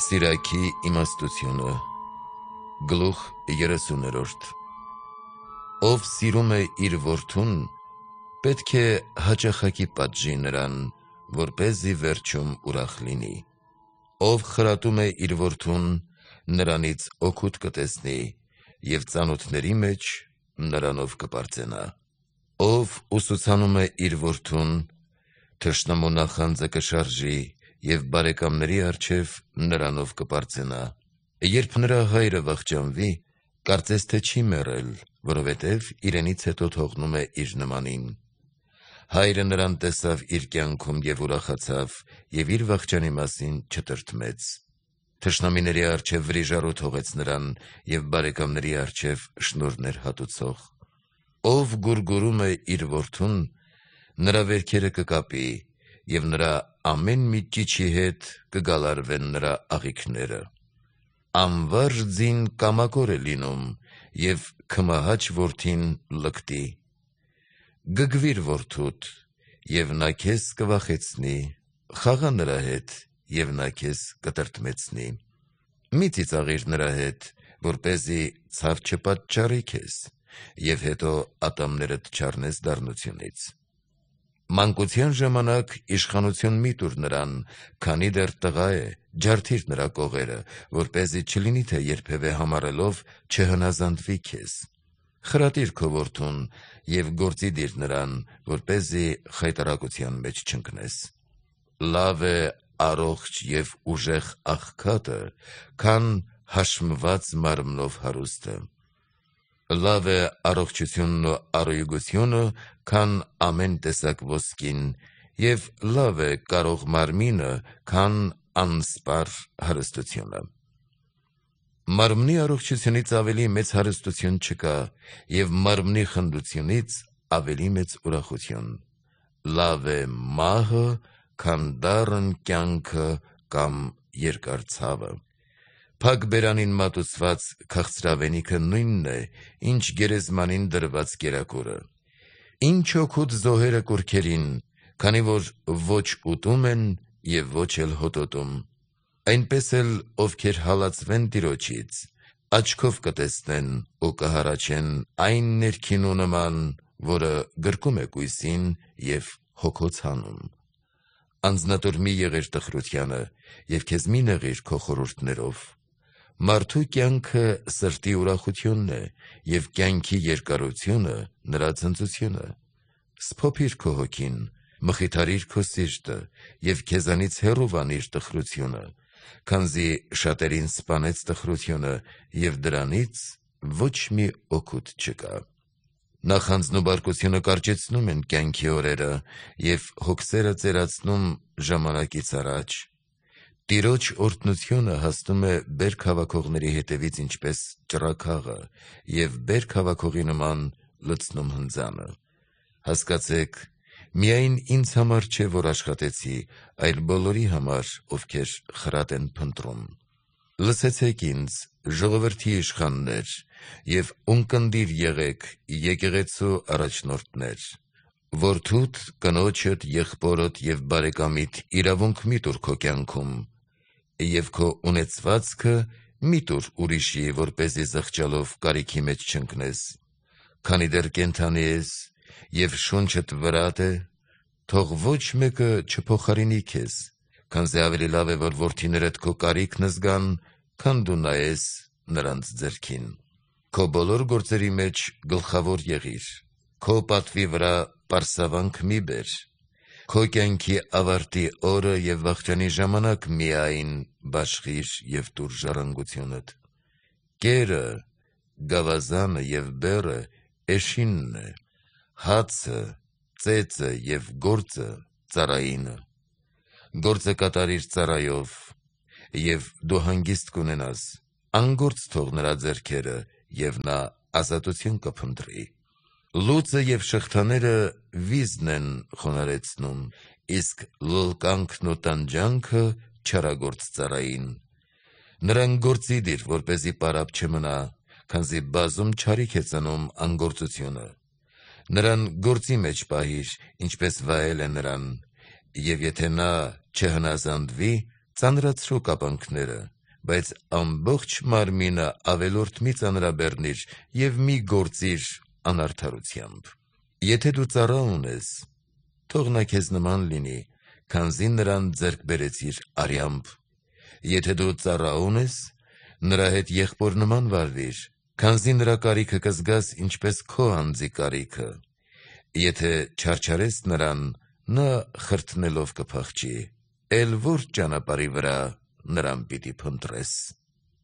Սիրակի իմաստությունը Գլուխ 30-րդ Ով սիրում է իր որդուն, պետք է հաճախակի պատժի նրան, որպեսզի վերջում ուրախ լինի։ Ով խրատում է իր որդուն, նրանից օգուտ կտեսնի, և ծանոթների մեջ նրանով կպարծենա։ Ով ուսուցանում է իր որդուն, թշնամու նախանձը կշարժի, և բարեկամների առջև նրանով կպարծենա։ Երբ նրա հայրը վախճանվի, կարծես թե չի մեռել, որովհետև իրենից հետո թողնում է իր նմանին։ Հայրը նրան տեսավ իր կյանքում և ուրախացավ, և իր վախճանի մասին չտրտմեց։ Թշնամիների առջև վրիժառու թողեց նրան, և բարեկամների առջև շնորհներ հատուցող։ Ով գուրգուրում է իր որդուն, նրա վերքերը կկապի, և նրա ամեն մի ճիչի հետ կգալարվեն նրա աղիքները։ Անվարժ ձին կամակոր է լինում, և քմահաճ որդին լկտի։ Գգվիր որդուդ, և նա քեզ կվախեցնի, խաղա նրա հետ, և նա քեզ կտրտմեցնի։ Մի ծիծաղիր նրա հետ, որպեսզի ցավ չպատճառի քեզ, և հետո ատամներդ չառնես դառնությունից։ Մանկության ժամանակ իշխանություն մի տուր նրան, քանի դեռ տղա է, ջարդիր նրա կողերը, որպեսզի չլինի, թե երբևէ համառելով չհնազանդվի քեզ։ Խրատիր քո որդուն և գործի դիր նրան, որպեսզի խայտառակության մեջ չընկնես։ Լավ է առողջ և ուժեղ աղքատը, քան հաշմված մարմնով հարուստը։ Լավ է առողջությունն ու առույգությունը, քան ամեն տեսակ ոսկին, և լավ է կարող մարմինը, քան անսպառ հարստությունը։ Մարմնի առողջությունից ավելի մեծ հարստություն չկա, և մարմնի խնդությունից ավելի մեծ ուրախություն։ Լավ է մահը, քան դառն կյանքը կամ երկար ցավը։ Փակ բերանին մատուցված քաղցրավենիքը նույնն է, ինչ գերեզմանին դրված կերակուրը։ Ինչ օգուտ զոհերը կուռքերին, քանի որ ոչ ուտում են և ոչ էլ հոտոտում։ Այնպես էլ ովքեր հալածվեն Տիրոջից, աչքով կտեսնեն ու կհառաչեն այն ներքինու նման, որը գրկում է կույսին և հոգոց հանում։ Անձնատուր մի եղիր տխրությանը, և քեզ մի նեղիր քո խորհուրդներով։ Մարդու կյանքը սրտի ուրախությունն է, և կյանքի երկարությունը նրա ցնծությունը։ Սփոփիր քո հոգին, մխիթարիր քո սիրտը, և քեզանից հեռու վանիր տխրությունը, քանզի շատերին սպանեց տխրությունը, և դրանից ոչ մի օգուտ չկա։ Նախանձն ու բարկությունը կարճեցնում են կյանքի օրերը, և հոգսերը ծերացնում ժամանակից առաջ։ Տիրոջ օրհնությունը հասնում է բերք հավաքողների հետևից ինչպես ճռագաղը, և բերք հավաքողի նման լցնում հնձանը։ Հասկացեք, միայն ինձ համար չէ, որ աշխատեցի, այլ բոլորի համար, ովքեր խրատ են փնտրում։ Լսեցեք ինձ, ժողովրդի իշխաններ, և ունկնդիր եղեք, եկեղեցու առաջնորդներ։ Որդուդ, կնոջդ, եղբորդ և բարեկամիդ իրավունք մի տուր քո կյանքում, և քո ունեցվածքը մի տուր ուրիշի, որպեսզի զղջալով կարիքի մեջ չընկնես։ Քանի դեռ կենդանի ես, և շունչդ վրատ է, թող ոչ մեկը չփոխարինի քեզ, քանզի ավելի լավ է, որ որդիներդ քո կարիքն զգան, քան դու նայես նրանց ձեռքին։ Քո բոլոր գործերի մեջ գլխավոր եղիր, քո պատվի վրա պարսավանք մի բեր։ Քո կյանքի ավարտի օրը և վախճանի ժամանակ միայն բաշխիր և տուր ժառանգությունդ։ Կերը, գավազանը և բեռը էշինն է, հացը, ծեծը և գործը ծառայինը։ Գործը կատարիր ծառայով, և դու հանգիստ կունենաս, անգործ թող նրա ձեռքերը, և նա ազատություն կփնտրի։ Լուծը և շղթաները վիզն են խոնարհեցնում, իսկ լլկանքն ու տանջանքը չարագործ ծառային։ Նրան գործի դիր, որպեսզի պարապ չմնա, քանզի բազում չարիք է ծնում անգործությունը։ Նրան գործի մեջ պահիր, ինչպես վայել է նրան, և եթե նա չհնազանդվի, ծանրացրու կապանքները, բայց ամբողջ մարմինը ավելորդ մի ծանրաբեռնիր և մի գործիր անարդարությամբ։ Եթե դու ծառա ունես, թող նա քեզ նման լինի, քանզի նրան ձեռք բերեցիր արյամբ։ Եթե դու ծառա ունես, նրա հետ եղբոր նման վարվիր, քանզի նրա կարիքը կզգաս ինչպես քո անձի կարիքը։ Եթե չարչարես նրան, նա խրթնելով կփախչի, էլ որ ճանապարհի վրա նրան պիտի փնտրես։